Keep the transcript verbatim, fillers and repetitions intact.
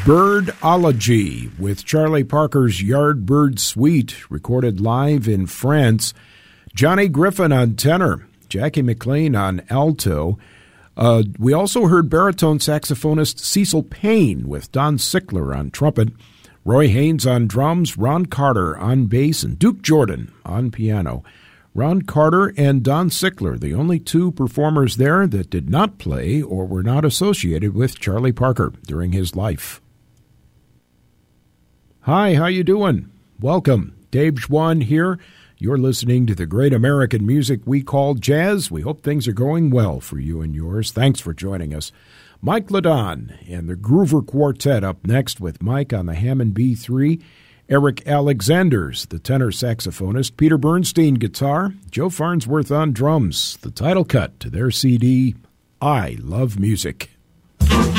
Birdology with Charlie Parker's Yardbird Suite, recorded live in France. Johnny Griffin on tenor, Jackie McLean on alto. Uh, we also heard baritone saxophonist Cecil Payne with Don Sickler on trumpet, Roy Haynes on drums, Ron Carter on bass, and Duke Jordan on piano. Ron Carter and Don Sickler, the only two performers there that did not play or were not associated with Charlie Parker during his life. Hi, how you doing? Welcome. Dave Schwann here. You're listening to the great American music we call jazz. We hope things are going well for you and yours. Thanks for joining us. Mike Ladon and the Groover Quartet up next with Mike on the Hammond B three. Eric Alexanders, the tenor saxophonist, Peter Bernstein guitar, Joe Farnsworth on drums, the title cut to their C D, I Love Music.